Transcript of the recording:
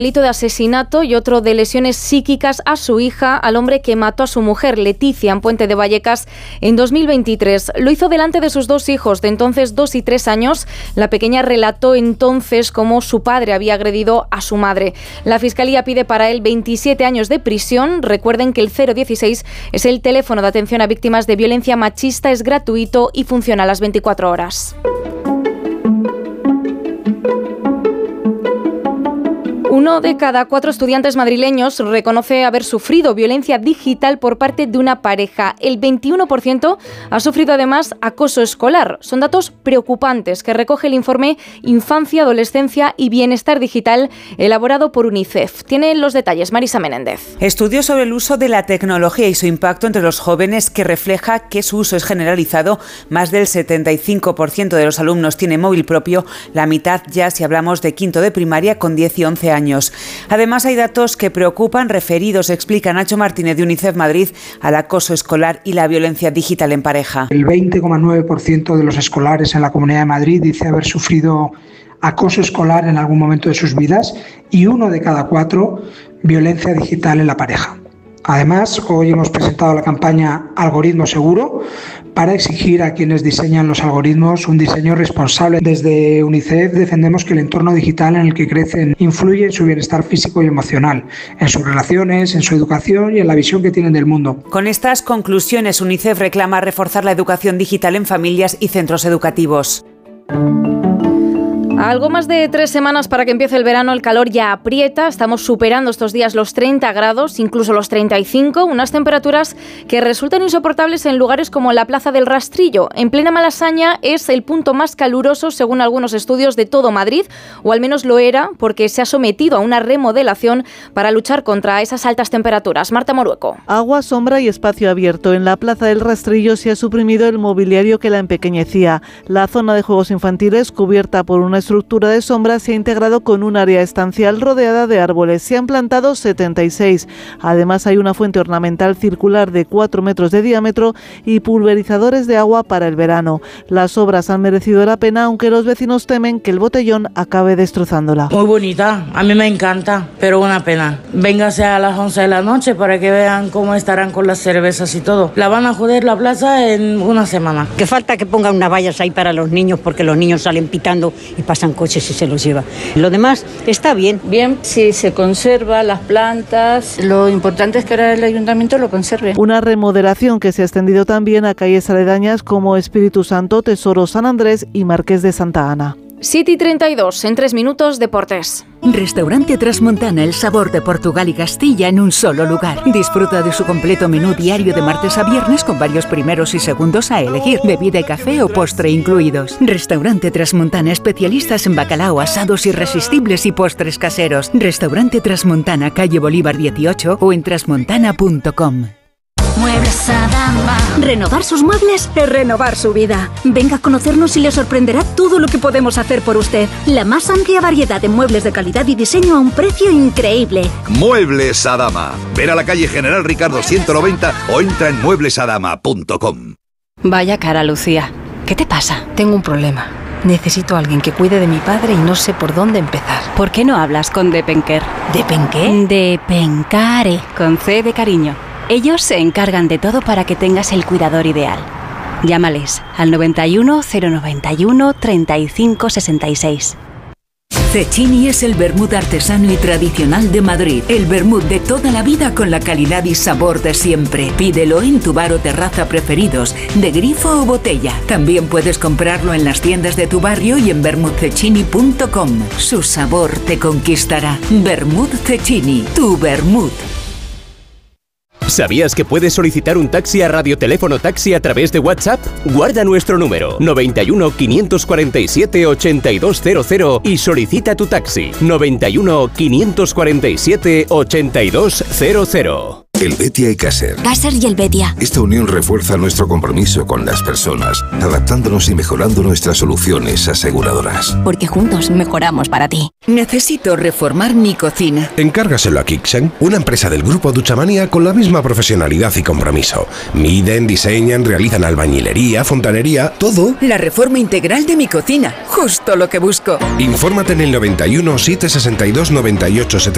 Delito de asesinato y otro de lesiones psíquicas a su hija, al hombre que mató a su mujer, Leticia, en Puente de Vallecas, en 2023. Lo hizo delante de sus dos hijos, de entonces 2 y 3 años. La pequeña relató entonces cómo su padre había agredido a su madre. La Fiscalía pide para él 27 años de prisión. Recuerden que el 016 es el teléfono de atención a víctimas de violencia machista, es gratuito y funciona a las 24 horas. 1 de cada 4 estudiantes madrileños reconoce haber sufrido violencia digital por parte de una pareja. El 21% ha sufrido además acoso escolar. Son datos preocupantes que recoge el informe Infancia, Adolescencia y Bienestar Digital elaborado por UNICEF. Tiene los detalles Marisa Menéndez. Estudio sobre el uso de la tecnología y su impacto entre los jóvenes que refleja que su uso es generalizado. Más del 75% de los alumnos tiene móvil propio, la mitad ya si hablamos de quinto de primaria con 10 y 11 años. Además, hay datos que preocupan referidos, explica Nacho Martínez de UNICEF Madrid, al acoso escolar y la violencia digital en pareja. El 20,9% de los escolares en la Comunidad de Madrid dice haber sufrido acoso escolar en algún momento de sus vidas y 1 de cada 4 violencia digital en la pareja. Además, hoy hemos presentado la campaña Algoritmo Seguro para exigir a quienes diseñan los algoritmos un diseño responsable. Desde UNICEF defendemos que el entorno digital en el que crecen influye en su bienestar físico y emocional, en sus relaciones, en su educación y en la visión que tienen del mundo. Con estas conclusiones, UNICEF reclama reforzar la educación digital en familias y centros educativos. Algo más de 3 semanas para que empiece el verano, el calor ya aprieta, estamos superando estos días los 30 grados, incluso los 35, unas temperaturas que resultan insoportables en lugares como la Plaza del Rastrillo. En plena Malasaña es el punto más caluroso según algunos estudios de todo Madrid, o al menos lo era porque se ha sometido a una remodelación para luchar contra esas altas temperaturas. Marta Morueco. Agua, sombra y espacio abierto. En la Plaza del Rastrillo se ha suprimido el mobiliario que la empequeñecía. La zona de juegos infantiles, cubierta por una estructura de sombra, se ha integrado con un área estancial rodeada de árboles. Se han plantado 76. Además, hay una fuente ornamental circular de 4 metros de diámetro y pulverizadores de agua para el verano. Las obras han merecido la pena, aunque los vecinos temen que el botellón acabe destrozándola. Muy bonita, a mí me encanta, pero una pena. Véngase a las 11 de la noche para que vean cómo estarán con las cervezas y todo. La van a joder la plaza en una semana. Que falta que pongan unas vallas ahí para los niños, porque los niños salen pitando y pasan coches y se los lleva. Lo demás está bien. Bien, si se conserva las plantas, lo importante es que ahora el ayuntamiento lo conserve. Una remodelación que se ha extendido también a calles aledañas como Espíritu Santo, Tesoro, San Andrés y Marqués de Santa Ana. 7:32, en 3 minutos, deportes. Restaurante Trasmontana, el sabor de Portugal y Castilla en un solo lugar. Disfruta de su completo menú diario de martes a viernes con varios primeros y segundos a elegir, bebida y café o postre incluidos. Restaurante Trasmontana, especialistas en bacalao, asados irresistibles y postres caseros. Restaurante Trasmontana, calle Bolívar 18 o en trasmontana.com. Muebles Adama. Renovar sus muebles es renovar su vida. Venga a conocernos y le sorprenderá todo lo que podemos hacer por usted. La más amplia variedad de muebles de calidad y diseño a un precio increíble. Muebles Adama. Ven a la calle General Ricardo 190 o entra en mueblesadama.com. Vaya cara, Lucía. ¿Qué te pasa? Tengo un problema. Necesito a alguien que cuide de mi padre y no sé por dónde empezar. ¿Por qué no hablas con Depenker? ¿Depenqué? Depencare, con C de cariño. Ellos se encargan de todo para que tengas el cuidador ideal. Llámales al 91 091 35 66. Cecchini es el vermut artesano y tradicional de Madrid. El vermut de toda la vida con la calidad y sabor de siempre. Pídelo en tu bar o terraza preferidos, de grifo o botella. También puedes comprarlo en las tiendas de tu barrio y en vermutcecchini.com. Su sabor te conquistará. Vermut Cecchini, tu vermut. ¿Sabías que puedes solicitar un taxi a Radioteléfono Taxi a través de WhatsApp? Guarda nuestro número 91 547 8200 y solicita tu taxi 91 547 8200. Helvetia y Caser. Caser y Helvetia. Esta unión refuerza nuestro compromiso con las personas, adaptándonos y mejorando nuestras soluciones aseguradoras. Porque juntos mejoramos para ti. Necesito reformar mi cocina. Encárgaselo a Kixen, una empresa del grupo Duchamania con la misma profesionalidad y compromiso. Miden, diseñan, realizan albañilería, fontanería, todo. La reforma integral de mi cocina, justo lo que busco. Infórmate en el 91 762 98